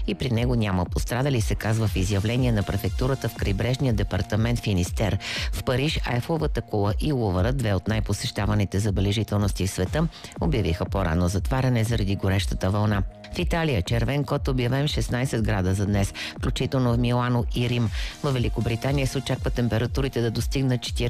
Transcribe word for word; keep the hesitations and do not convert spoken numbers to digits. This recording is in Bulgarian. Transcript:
и при него няма пострадали, се казва в изявление на префектурата в крайбрежния департамент Финистер. В Париж Айфеловата кула и Лувъра, две от най-посещаваните забележителности в света, обявиха по-рано затваряне заради горещата вълна. В Италия червен код обявен шестнайсет града за днес, включително в Милано и Рим. В Великобритания се очаква температурите да достигнат